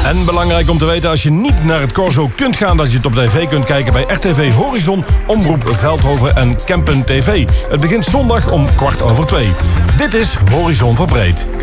En belangrijk om te weten, als je niet naar het Corso kunt gaan, dat je het op tv kunt kijken bij RTV Horizon, Omroep Veldhoven en Kempen TV. Het begint zondag om 14:15. Dit is Horizon Verbreed.